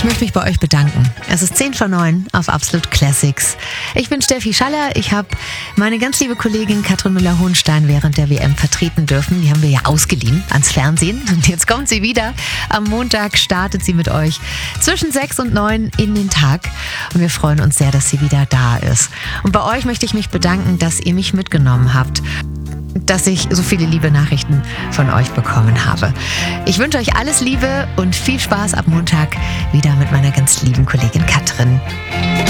Ich möchte mich bei euch bedanken. Es ist 10:09 auf Absolut Classics. Ich bin Steffi Schaller. Ich habe meine ganz liebe Kollegin Katrin Müller-Hohenstein während der WM vertreten dürfen. Die haben wir ja ausgeliehen ans Fernsehen. Und jetzt kommt sie wieder. Am Montag startet sie mit euch zwischen 6 und 9 in den Tag. Und wir freuen uns sehr, dass sie wieder da ist. Und bei euch möchte ich mich bedanken, dass ihr mich mitgenommen habt, dass ich so viele liebe Nachrichten von euch bekommen habe. Ich wünsche euch alles Liebe und viel Spaß ab Montag wieder mit meiner ganz lieben Kollegin Katrin.